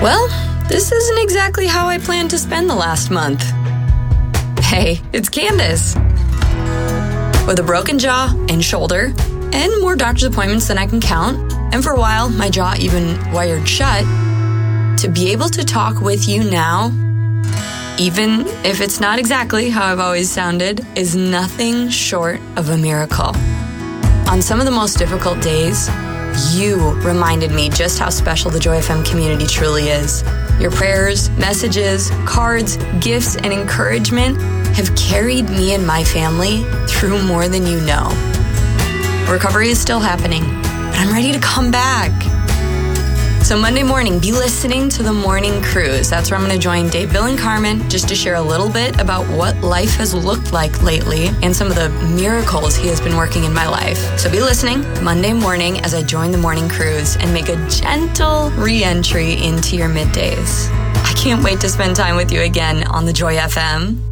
Well, this isn't exactly how I planned to spend the last month. Hey, it's Candace. With a broken jaw and shoulder, and more doctor's appointments than I can count, and for a while, my jaw even wired shut, to be able to talk with you now, even if it's not exactly how I've always sounded, is nothing short of a miracle. On some of the most difficult days, you reminded me just how special the Joy FM community truly is. Your prayers, messages, cards, gifts, and encouragement have carried me and my family through more than you know. Recovery is still happening, but I'm ready to come back. So Monday morning, be listening to the Morning Cruise. That's where I'm going to join Dave, Bill, and Carmen just to share a little bit about what life has looked like lately and some of the miracles he has been working in my life. So be listening Monday morning as I join the Morning Cruise and make a gentle re-entry into your middays. I can't wait to spend time with you again on the Joy FM.